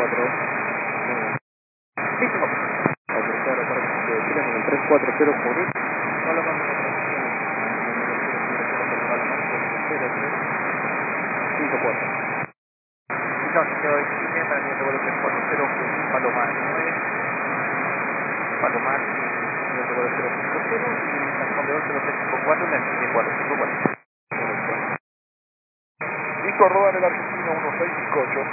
4. Listo. Autorizado para de Chile con el 340 por I. Palomar 54. Entonces quedó de Chile para el vuelo 340 Palomar 9, Palomar el vuelo 050 y San Juan de 0354 en el Chile 454. Listo, rodan el argentino 1658.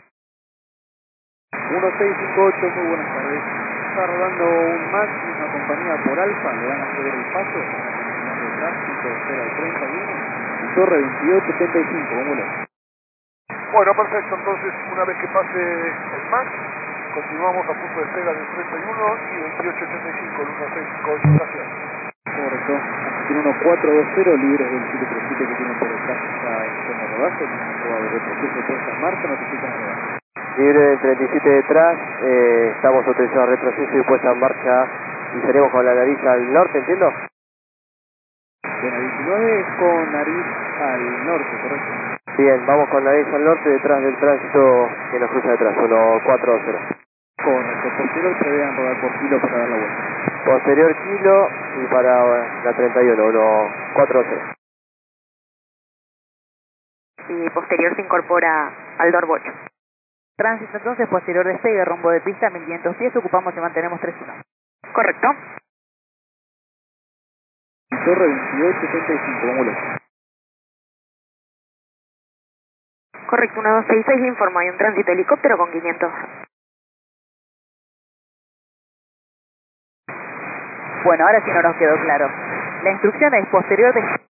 1658, muy buenas tardes. Está rodando un MAX de una compañía por Alfa, le van a ceder el paso, van a continuar de tránsito, espera el 31, y Torre 2875, ¿cómo lo? Bueno, perfecto, entonces una vez que pase el MAX, continuamos a punto de espera del 31 y 2885, el 1658, gracias. Correcto, Argentina 1420, libres del 737 que tienen por detrás, está en zona de rodaje, no se va de retroceso puesta en marcha, notifican a rodaje. Libre del 37 detrás, estamos autorizados a retroceso y puesta en marcha y seremos con la nariz al norte, ¿entiendo? Bueno, 19 es con nariz al norte, correcto. Bien, vamos con la nariz al norte detrás del tránsito que nos cruza detrás, 1420. Correcto, posterior prevean rodar por kilo para dar la vuelta. Posterior kilo y para la 31, 1420. Y posterior se incorpora al Dorbocho. Tránsito entonces, posterior despegue, rumbo de pista, 1500 pies, ocupamos y mantenemos 3-1. Correcto. Torre 2875, ¿cómo lo? Correcto, 1266 informa, hay un tránsito helicóptero con 500. Bueno, ahora sí no nos quedó claro. La instrucción es posterior de